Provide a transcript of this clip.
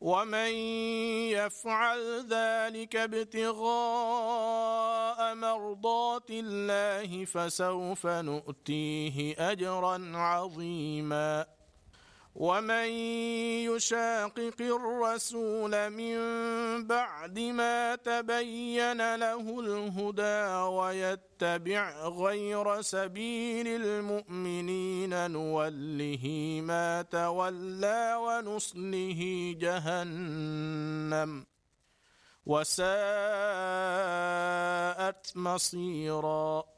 ومن يفعل ذلك ابتغاء مرضات الله فسوف نؤتيه أجرا عظيما ومن يشاقق الرسول من بعد ما تبين له الهدى ويتبع غير سبيل المؤمنين نوله ما تولى ونصله جهنم وساءت مصيرا